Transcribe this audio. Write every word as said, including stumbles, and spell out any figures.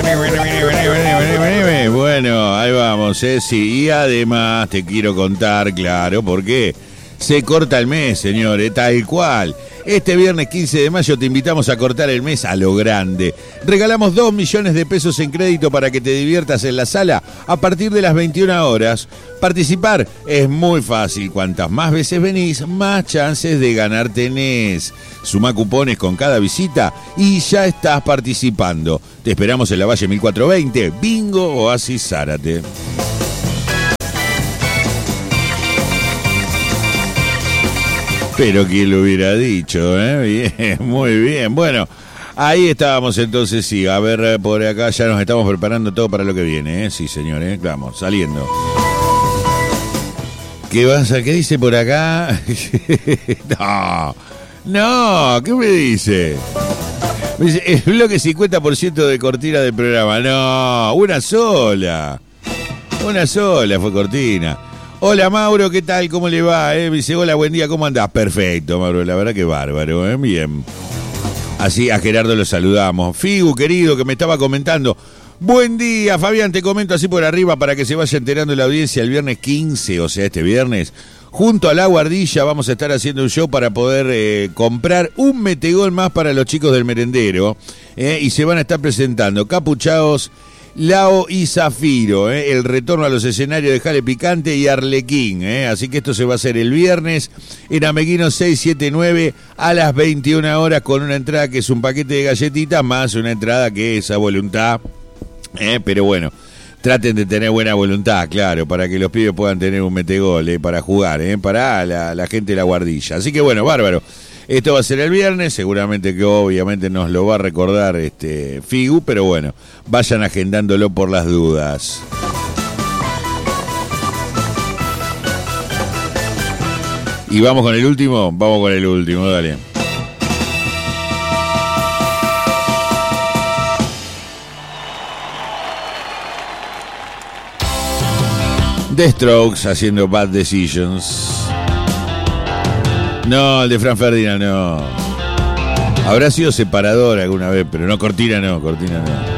Bueno, ahí vamos, eh, sí. Y además te quiero contar, claro, porque se corta el mes, señores, tal cual. Este viernes quince de mayo te invitamos a cortar el mes a lo grande. Regalamos dos millones de pesos en crédito para que te diviertas en la sala a partir de las veintiuna horas. Participar es muy fácil. Cuantas más veces venís, más chances de ganar tenés. Sumá cupones con cada visita y ya estás participando. Te esperamos en la Valle mil cuatrocientos veinte, Bingo Oasis Zárate. Pero quién lo hubiera dicho, ¿eh? Bien, muy bien. Bueno, ahí estábamos entonces, sí. A ver, por acá ya nos estamos preparando todo para lo que viene, ¿eh? Sí, señores, vamos, saliendo. ¿Qué vas a, qué dice por acá? No, no, ¿qué me dice? Me dice, el bloque cincuenta por ciento de cortina del programa. No, una sola. Una sola fue cortina. Hola Mauro, ¿qué tal? ¿Cómo le va? Eh? Me dice, hola, buen día, ¿cómo andás? Perfecto, Mauro, la verdad que bárbaro, ¿eh? Bien. Así a Gerardo lo saludamos. Figu, querido, que me estaba comentando. Buen día, Fabián, te comento así por arriba para que se vaya enterando la audiencia. El viernes quince, o sea, este viernes, junto a La Guardilla vamos a estar haciendo un show para poder eh, comprar un metegol más para los chicos del merendero. Eh, y se van a estar presentando Capuchaos, Lao y Zafiro, eh, el retorno a los escenarios de Jale Picante y Arlequín, eh, así que esto se va a hacer el viernes en Ameguino seiscientos setenta y nueve a las veintiuna horas con una entrada que es un paquete de galletitas más una entrada que es a voluntad, eh, pero bueno, traten de tener buena voluntad, claro, para que los pibes puedan tener un metegol eh, para jugar, eh, para la, la gente de La Guardilla, así que bueno, bárbaro. Esto va a ser el viernes, seguramente que obviamente nos lo va a recordar este Figu, pero bueno, vayan agendándolo por las dudas. Y vamos con el último, vamos con el último, dale. The Strokes haciendo Bad Decisions. No, el de Fran Ferdinand no. Habrá sido separador alguna vez, pero no, cortina no, cortina no.